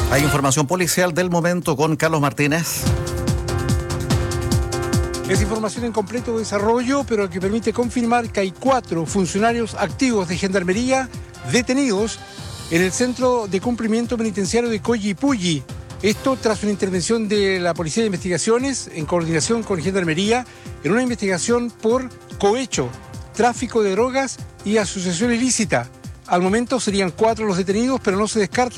Hay información policial del momento con Carlos Martínez. Es información en completo desarrollo, pero que permite confirmar que hay 4 funcionarios activos de Gendarmería detenidos en el Centro de Cumplimiento Penitenciario de Collipulli. Esto tras una intervención de la Policía de Investigaciones en coordinación con Gendarmería en una investigación por cohecho, tráfico de drogas y asociación ilícita. Al momento serían 4 los detenidos, pero no se descarta